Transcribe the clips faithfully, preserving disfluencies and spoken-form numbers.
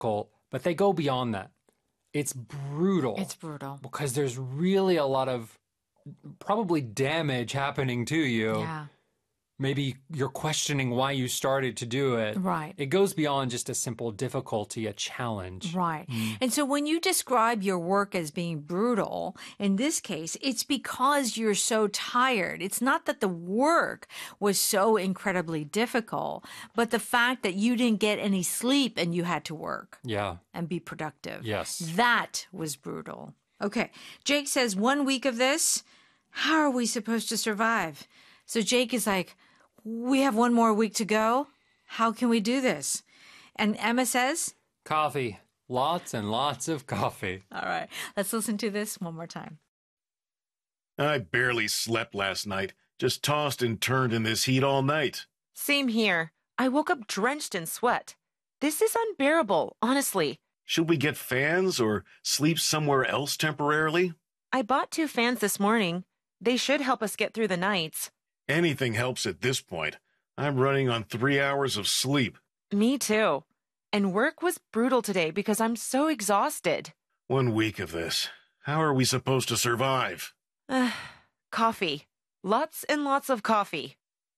difficult, but they go beyond that. It's brutal. It's brutal. Because there's really a lot of probably damage happening to you. Yeah. Maybe you're questioning why you started to do it. Right. It goes beyond just a simple difficulty, a challenge. Right. Mm. And so when you describe your work as being brutal, in this case, it's because you're so tired. It's not that the work was so incredibly difficult, but the fact that you didn't get any sleep and you had to work. Yeah. And be productive. Yes. That was brutal. Okay. Jake says, one week of this, how are we supposed to survive? So Jake is like, we have one more week to go. How can we do this? And Emma says, coffee. Lots and lots of coffee. All right. Let's listen to this one more time. I barely slept last night. Just tossed and turned in this heat all night. Same here. I woke up drenched in sweat. This is unbearable, honestly. Should we get fans or sleep somewhere else temporarily? I bought two fans this morning. They should help us get through the nights. Anything helps at this point. I'm running on three hours of sleep. Me too. And work was brutal today because I'm so exhausted. One week of this. How are we supposed to survive? Uh, coffee. Lots and lots of coffee.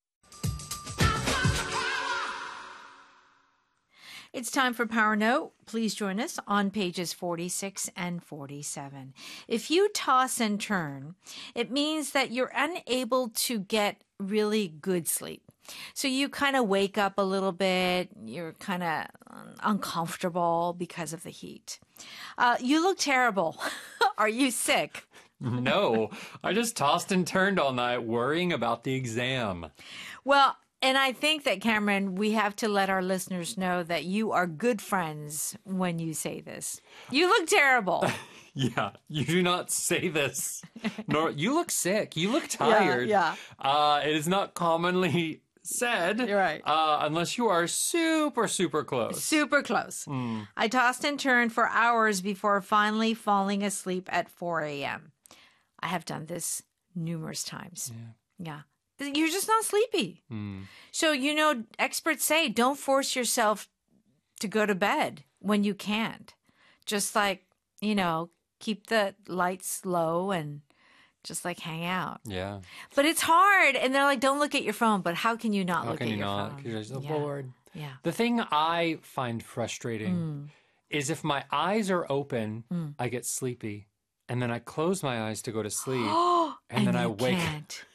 It's time for Power Note. Please join us on pages forty-six and forty-seven. If you toss and turn, it means that you're unable to get really good sleep. So you kind of wake up a little bit, you're kind of uncomfortable because of the heat. Uh, you look terrible. Are you sick? No, I just tossed and turned all night worrying about the exam. Well, and I think that, Cameron, we have to let our listeners know that you are good friends when you say this. You look terrible. Yeah, you do not say this. Nor you look sick. You look tired. Yeah, yeah. Uh, it is not commonly said. You're right. Uh, unless you are super, super close. Super close. Mm. I tossed and turned for hours before finally falling asleep at four a.m. I have done this numerous times. Yeah. Yeah. You're just not sleepy. Mm. So, you know, experts say don't force yourself to go to bed when you can't. Just like, you know, keep the lights low and just like hang out. Yeah. But it's hard. And they're like, don't look at your phone. But how can you not how look can at you your not? phone? You're so yeah. bored. Yeah. The thing I find frustrating mm. is if my eyes are open, mm. I get sleepy. And then I close my eyes to go to sleep. and, and then you I wake can't.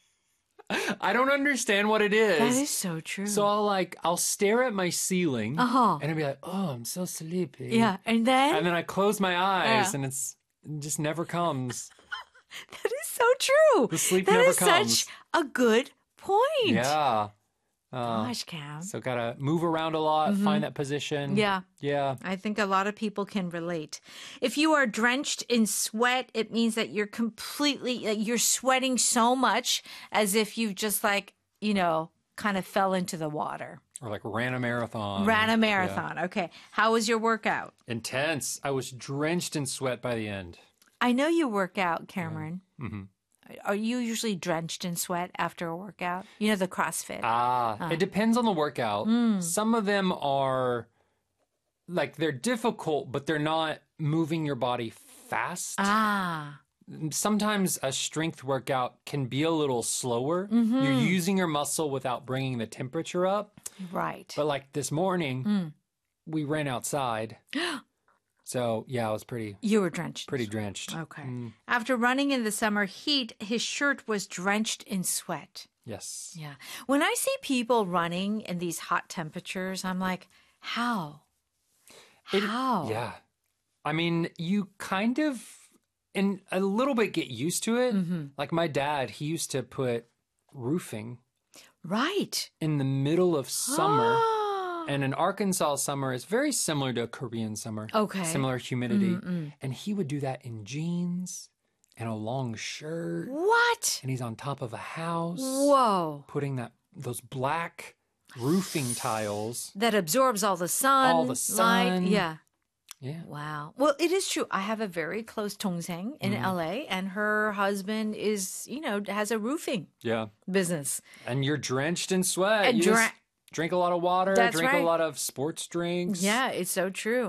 I don't understand what it is. That is so true. So I'll like, I'll stare at my ceiling uh-huh. and I'll be like, oh, I'm so sleepy. Yeah. And then? And then I close my eyes yeah. and it's, it just never comes. That is so true. The sleep that never is comes. Such a good point. Yeah. Uh, Gosh, Cam. So gotta move around a lot, mm-hmm. find that position. Yeah. Yeah. I think a lot of people can relate. If you are drenched in sweat, it means that you're completely, you're sweating so much as if you've just like, you know, kind of fell into the water. Or like ran a marathon. Ran a marathon. Yeah. Okay. How was your workout? Intense. I was drenched in sweat by the end. I know you work out, Cameron. Yeah. Mm-hmm. Are you usually drenched in sweat after a workout? You know, the CrossFit. Ah, uh, it depends on the workout. Mm. Some of them are, like, they're difficult, but they're not moving your body fast. Ah. Sometimes a strength workout can be a little slower. Mm-hmm. You're using your muscle without bringing the temperature up. Right. But, like, this morning, mm. we ran outside. So, yeah, I was pretty... You were drenched. Pretty drenched. Okay. Mm. After running in the summer heat, his shirt was drenched in sweat. Yes. Yeah. When I see people running in these hot temperatures, I'm like, how? It, how? Yeah. I mean, you kind of, and a little bit get used to it. Mm-hmm. Like my dad, he used to put roofing. Right. In the middle of summer. And an Arkansas summer is very similar to a Korean summer. Okay. Similar humidity. Mm-mm. And he would do that in jeans and a long shirt. What? And he's on top of a house. Whoa. Putting that those black roofing tiles. That absorbs all the sun. All the sun. Light. Yeah. Yeah. Wow. Well, it is true. I have a very close 동생 in mm-hmm. L A, and her husband is, you know, has a roofing yeah. business. And you're drenched in sweat. And you dre- just, drink a lot of water, That's drink right. a lot of sports drinks. Yeah, it's so true.